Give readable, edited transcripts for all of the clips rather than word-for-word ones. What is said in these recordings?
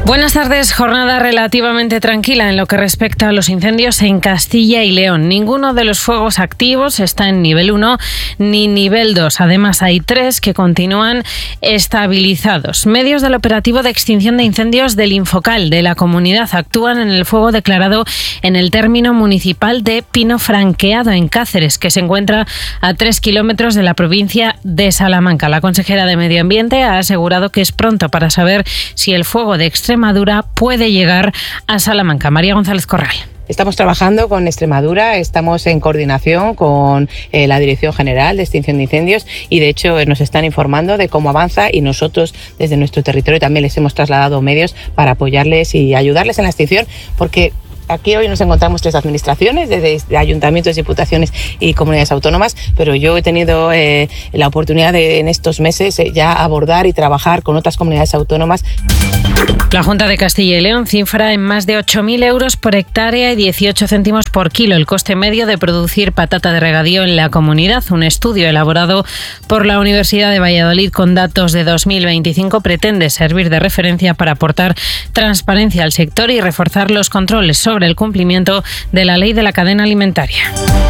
Buenas tardes. Jornada relativamente tranquila en lo que respecta a los incendios en Castilla y León. Ninguno de los fuegos activos está en nivel 1 ni nivel 2. Además, hay 3 que continúan estabilizados. Medios del operativo de extinción de incendios del Infocal de la comunidad actúan en el fuego declarado en el término municipal de Pino Franqueado, en Cáceres, que se encuentra a 3 kilómetros de la provincia de Salamanca. La consejera de Medio Ambiente ha asegurado que es pronto para saber si el fuego de Extremadura puede llegar a Salamanca. María González Corral. Estamos trabajando con Extremadura, estamos en coordinación con la Dirección General de Extinción de Incendios y de hecho nos están informando de cómo avanza y nosotros desde nuestro territorio también les hemos trasladado medios para apoyarles y ayudarles en la extinción, porque aquí hoy nos encontramos 3 administraciones, desde ayuntamientos, diputaciones y comunidades autónomas, pero yo he tenido la oportunidad de en estos meses ya abordar y trabajar con otras comunidades autónomas. La Junta de Castilla y León cifra en más de 8.000 euros por hectárea y 18 céntimos por kilo el coste medio de producir patata de regadío en la comunidad. Un estudio elaborado por la Universidad de Valladolid con datos de 2025 pretende servir de referencia para aportar transparencia al sector y reforzar los controles sobre el cumplimiento de la ley de la cadena alimentaria.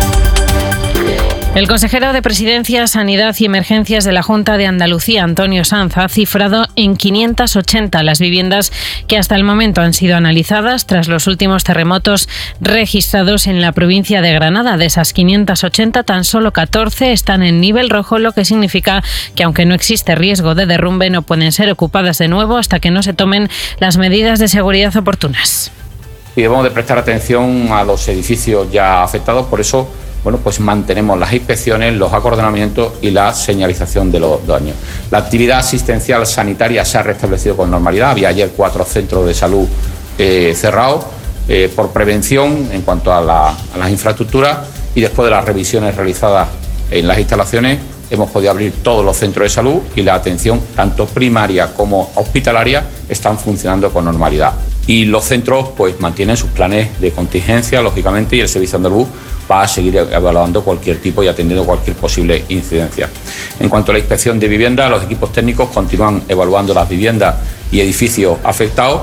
El consejero de Presidencia, Sanidad y Emergencias de la Junta de Andalucía, Antonio Sanz, ha cifrado en 580 las viviendas que hasta el momento han sido analizadas tras los últimos terremotos registrados en la provincia de Granada. De esas 580, tan solo 14 están en nivel rojo, lo que significa que aunque no existe riesgo de derrumbe, no pueden ser ocupadas de nuevo hasta que no se tomen las medidas de seguridad oportunas. Y debemos de prestar atención a los edificios ya afectados, por eso pues mantenemos las inspecciones, los acordonamientos y la señalización de los daños. La actividad asistencial sanitaria se ha restablecido con normalidad. Había ayer 4 centros de salud cerrados por prevención en cuanto a las infraestructuras, y después de las revisiones realizadas en las instalaciones hemos podido abrir todos los centros de salud y la atención tanto primaria como hospitalaria están funcionando con normalidad. Y los centros mantienen sus planes de contingencia, lógicamente, y el Servicio Andaluz va a seguir evaluando cualquier tipo y atendiendo cualquier posible incidencia. En cuanto a la inspección de vivienda, los equipos técnicos continúan evaluando las viviendas y edificios afectados.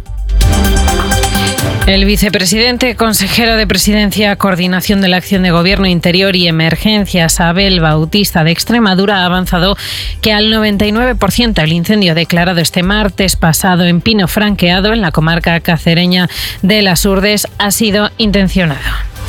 El vicepresidente, consejero de Presidencia, Coordinación de la Acción de Gobierno, Interior y Emergencias, Abel Bautista de Extremadura, ha avanzado que al 99% el incendio declarado este martes pasado en Pino Franqueado, en la comarca cacereña de Las Urdes, ha sido intencionado.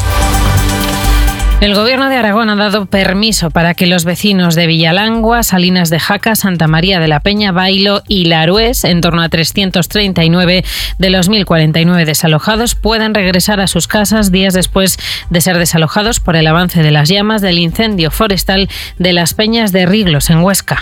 El Gobierno de Aragón ha dado permiso para que los vecinos de Villalangua, Salinas de Jaca, Santa María de la Peña, Bailo y Larués, en torno a 339 de los 1.049 desalojados, puedan regresar a sus casas días después de ser desalojados por el avance de las llamas del incendio forestal de las Peñas de Riglos, en Huesca.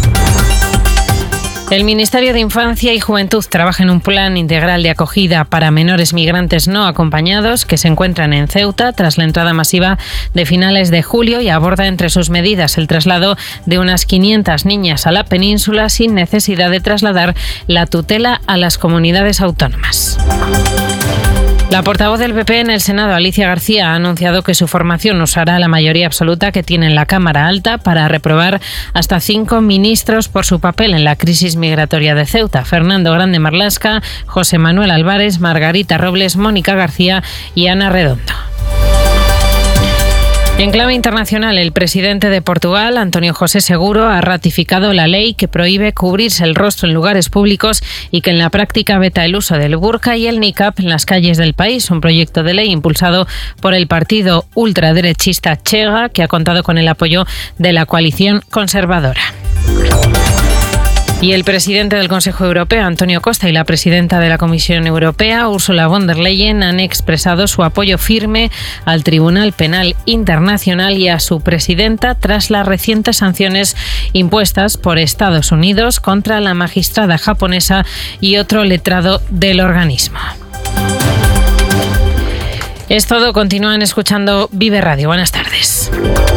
El Ministerio de Infancia y Juventud trabaja en un plan integral de acogida para menores migrantes no acompañados que se encuentran en Ceuta tras la entrada masiva de finales de julio y aborda entre sus medidas el traslado de unas 500 niñas a la península sin necesidad de trasladar la tutela a las comunidades autónomas. La portavoz del PP en el Senado, Alicia García, ha anunciado que su formación usará la mayoría absoluta que tiene en la Cámara Alta para reprobar hasta 5 ministros por su papel en la crisis migratoria de Ceuta: Fernando Grande Marlasca, José Manuel Álvarez, Margarita Robles, Mónica García y Ana Redondo. En clave internacional, el presidente de Portugal, António José Seguro, ha ratificado la ley que prohíbe cubrirse el rostro en lugares públicos y que en la práctica veta el uso del burka y el niqab en las calles del país. Un proyecto de ley impulsado por el partido ultraderechista Chega, que ha contado con el apoyo de la coalición conservadora. Y el presidente del Consejo Europeo, Antonio Costa, y la presidenta de la Comisión Europea, Ursula von der Leyen, han expresado su apoyo firme al Tribunal Penal Internacional y a su presidenta tras las recientes sanciones impuestas por Estados Unidos contra la magistrada japonesa y otro letrado del organismo. Es todo. Continúan escuchando Vive Radio. Buenas tardes.